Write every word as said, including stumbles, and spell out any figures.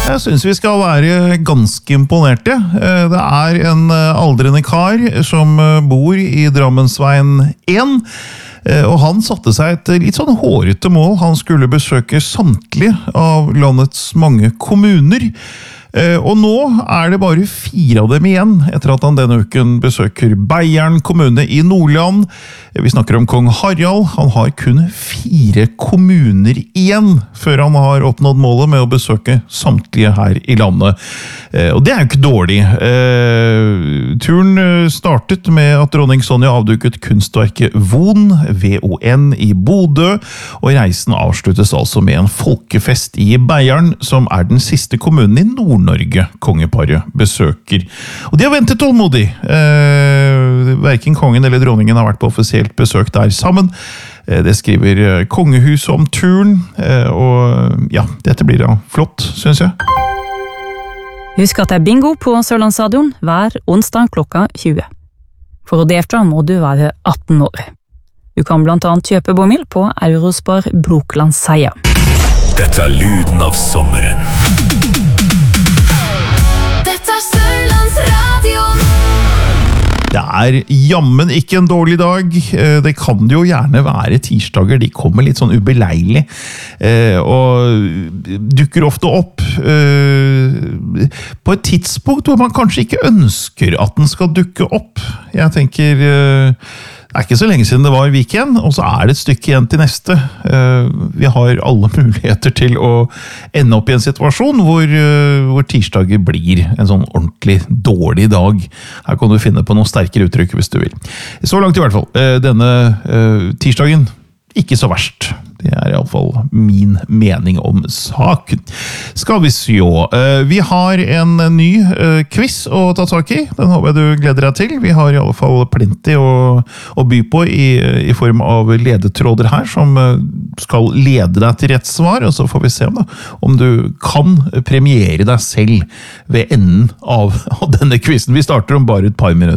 Jeg synes vi skal være ganske imponerte. Det er en aldrende kar som bor i Drammensveien én, og han satte seg et litt sånn hårete mål. Han skulle besøke samtlige av landets mange kommuner, og nå er det bare fire av dem igjen etter at han denne uken besøker Beiarn kommune i Nordland. Vi snakker om kong Harald. Han har kun fire kommuner igjen før han har oppnådd målet med å besøke samtlige her i landet. Og det er jo ikke dårlig. Turen startet med at dronning Sonja avduket kunstverket Von, V O N, i Bodø, og reisen avsluttes altså med en folkefest i Beiarn, som er den siste kommunen i Nord-Norge kongeparet besøker. Og de har ventet tålmodig. Hverken kongen eller dronningen har vært på offisielt besøk der sammen. Det skriver kongehuset om turen, og ja, dette blir da flott, synes jeg. Husk at det er bingo på Sørlandsstadion hver onsdag klokka tjue. For å delta må du være atten år. Du kan blant annet kjøpe bomil på Eurospar Broklandseia. Dette er lyden av sommeren. Dette er Sørlandsradion. Det er jammen ikke en dårlig dag. Det kan jo gjerne være tirsdager. De kommer litt sånn ubeleilig, og dukker ofte opp på et tidspunkt hvor man kanskje ikke ønsker at den skal dukke opp. Jeg tenker, det er ikke så lenge siden det var weekend, og så er det et stykke igjen til neste. Vi har alle muligheter til å ende opp i en situasjon hvor, hvor tirsdager blir en sånn ordentlig dårlig dag. Her kan du finne på noen sterkere uttrykk hvis du vil. Så langt i hvert fall. Denne tirsdagen, ikke så verst. Det er i alle fall min mening om saken. Skal vi se. Vi har en ny quiz å ta tak i. Den håper jeg du gleder deg til. Vi har i alle fall plenty å, å by på i, i form av ledetråder her, som skal lede deg til rett svar, og så får vi se om, da, om du kan premiere deg selv ved enden av, av denne quizen. Vi starter om bare et par minutter.